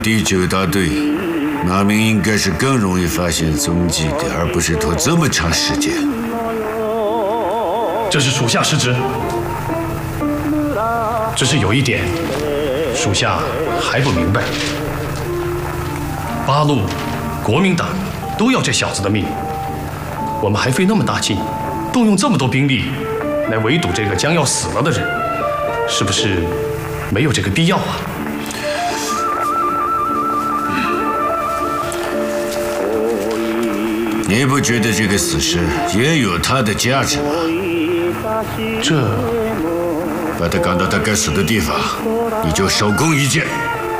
第9大队，那名应该是更容易发现踪迹的，而不是拖这么长时间。 这是属下失职，只是有一点，属下还不明白。八路、国民党都要这小子的命，我们还费那么大劲，动用这么多兵力来围堵这个将要死了的人，是不是没有这个必要啊？ 你不觉得这个死尸也有它的价值吗？ 这， 把他赶到他该死的地方，你就首功一件。